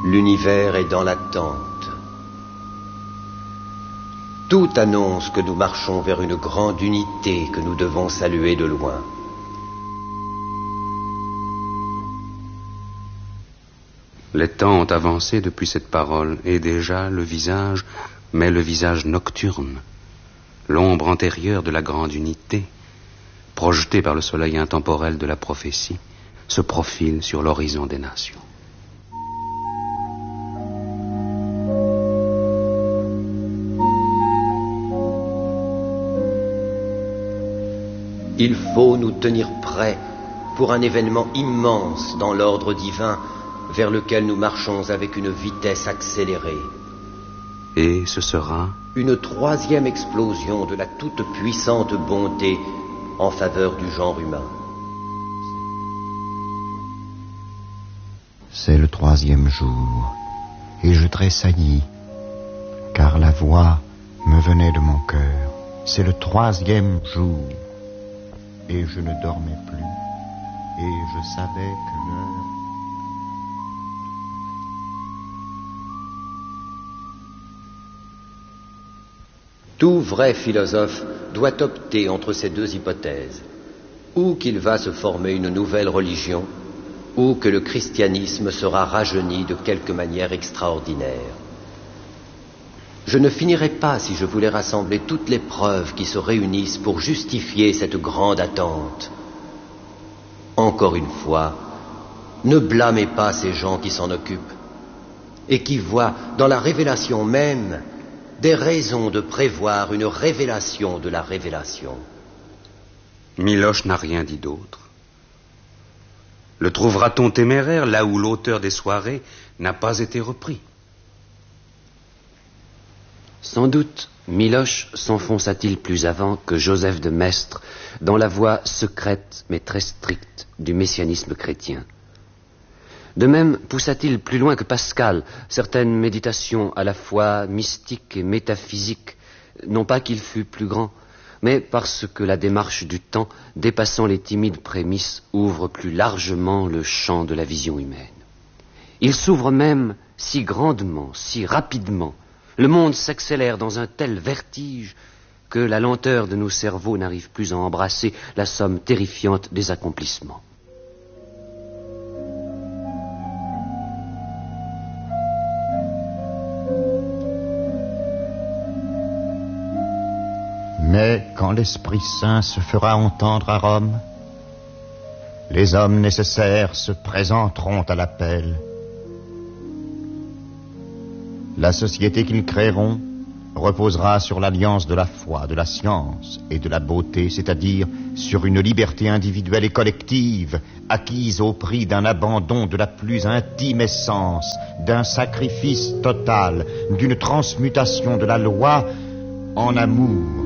L'univers est dans l'attente. Tout annonce que nous marchons vers une grande unité que nous devons saluer de loin. Les temps ont avancé depuis cette parole, et déjà le visage, mais le visage nocturne, l'ombre antérieure de la grande unité, projetée par le soleil intemporel de la prophétie, se profile sur l'horizon des nations. Il faut nous tenir prêts pour un événement immense dans l'ordre divin vers lequel nous marchons avec une vitesse accélérée. Et ce sera une troisième explosion de la toute-puissante bonté en faveur du genre humain. C'est le troisième jour, et je tressaillis, car la voix me venait de mon cœur. C'est le troisième jour, et je ne dormais plus, et je savais que l'heure... Tout vrai philosophe doit opter entre ces deux hypothèses, ou qu'il va se former une nouvelle religion, ou que le christianisme sera rajeuni de quelque manière extraordinaire. Je ne finirai pas si je voulais rassembler toutes les preuves qui se réunissent pour justifier cette grande attente. Encore une fois, ne blâmez pas ces gens qui s'en occupent et qui voient dans la révélation même des raisons de prévoir une révélation de la révélation. Miloche n'a rien dit d'autre. Le trouvera-t-on téméraire là où l'auteur des soirées n'a pas été repris? Sans doute, Miloche s'enfonça-t-il plus avant que Joseph de Maistre dans la voie secrète mais très stricte du messianisme chrétien. De même, poussa-t-il plus loin que Pascal certaines méditations à la fois mystiques et métaphysiques, non pas qu'il fût plus grand, mais parce que la démarche du temps, dépassant les timides prémices, ouvre plus largement le champ de la vision humaine. Il s'ouvre même si grandement, si rapidement. Le monde s'accélère dans un tel vertige que la lenteur de nos cerveaux n'arrive plus à embrasser la somme terrifiante des accomplissements. Mais quand l'Esprit Saint se fera entendre à Rome, les hommes nécessaires se présenteront à l'appel. La société qu'ils créeront reposera sur l'alliance de la foi, de la science et de la beauté, c'est-à-dire sur une liberté individuelle et collective acquise au prix d'un abandon de la plus intime essence, d'un sacrifice total, d'une transmutation de la loi en amour.